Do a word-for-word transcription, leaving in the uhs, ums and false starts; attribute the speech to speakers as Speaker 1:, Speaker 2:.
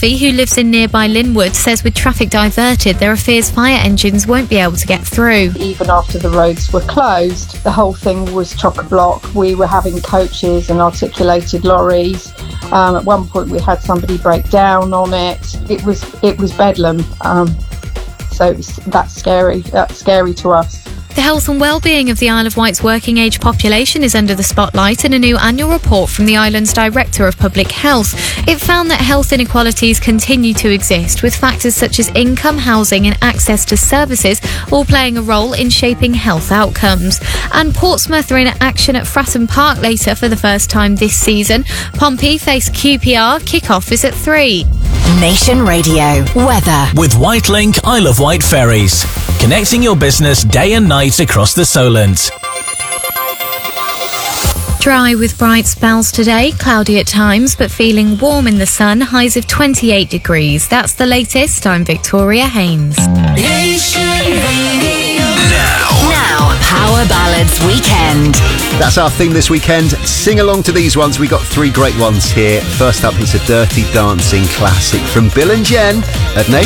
Speaker 1: Pompey, who lives in nearby Linwood, says with traffic diverted, there are fears fire engines won't be able to get through.
Speaker 2: Even after the roads were closed, the whole thing was chock-a-block. We were having coaches and articulated lorries. Um, at one point, we had somebody break down on it. It was it was bedlam. Um, so it's, that's scary. That's scary to us.
Speaker 1: The health and well-being of the Isle of Wight's working age population is under the spotlight in a new annual report from the island's Director of Public Health. It found that health inequalities continue to exist, with factors such as income, housing and access to services all playing a role in shaping health outcomes. And Portsmouth are in action at Fratton Park later for the first time this season. Pompey face Q P R. Kick-off is at three.
Speaker 3: Nation Radio weather
Speaker 4: with Whitelink Isle of Wight Ferries, connecting your business day and night across the Solent.
Speaker 1: Dry with bright spells today, cloudy at times, but feeling warm in the sun, highs of twenty-eight degrees. That's the latest. I'm Victoria Haynes.
Speaker 3: Nation Radio. Now. Now, Power Ballads Weekend.
Speaker 5: That's our theme this weekend. Sing along to these ones. We got three great ones here. First up is a Dirty Dancing classic from Bill and Jen at Nation.